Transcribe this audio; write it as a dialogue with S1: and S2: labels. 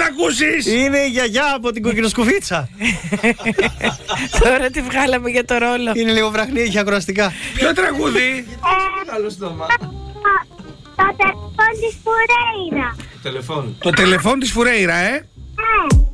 S1: τα ακούσεις.
S2: Είναι η γιαγιά από την κοκκινοσκουφίτσα.
S3: Τώρα τη βγάλαμε για το ρόλο.
S2: Είναι λίγο βραχνή, έχει ακροαστικά.
S1: Ποιο τραγούδι?
S4: Καλό στόμα.
S5: Το τηλεφώνη της Φουρέιρα.
S4: Τηλεφώνη.
S1: Το τηλεφών της Φουρέιρα,
S5: Ναι.